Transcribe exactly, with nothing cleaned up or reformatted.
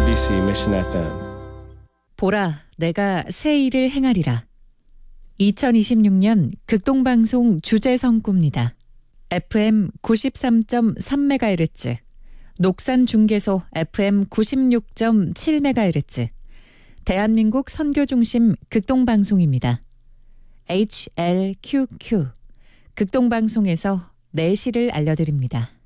엠비씨 Mission 에프엠. 보라, 내가 새 일을 행하리라. 이천이십육 년 극동방송 주제성구입니다. 에프엠 구십삼 점 삼 메가헤르츠, 녹산중계소 에프엠 구십육 점 칠 메가헤르츠, 대한민국 선교중심 극동방송입니다. 에이치엘큐큐, 극동방송에서 내시를 알려드립니다.